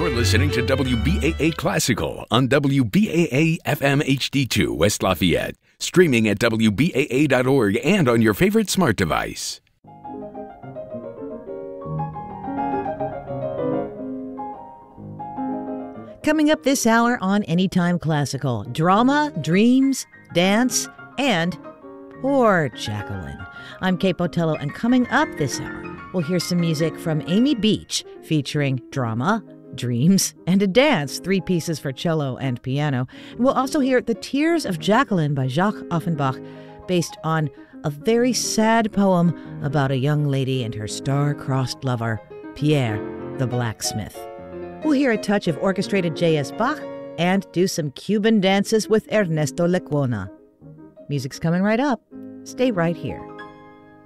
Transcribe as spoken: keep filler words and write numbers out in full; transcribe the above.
You're listening to W B A A Classical on W B A A F M H D two West Lafayette, streaming at W B A A dot org and on your favorite smart device. Coming up this hour on Anytime Classical, drama, dreams, dance, and poor Jacqueline. I'm Kate Botello, and coming up this hour, we'll hear some music from Amy Beach featuring drama, dreams, and a dance, three pieces for cello and piano. And we'll also hear The Tears of Jacqueline by Jacques Offenbach, based on a very sad poem about a young lady and her star-crossed lover, Pierre the blacksmith. We'll hear a touch of orchestrated J S. Bach and do some Cuban dances with Ernesto Lecuona. Music's coming right up. Stay right here.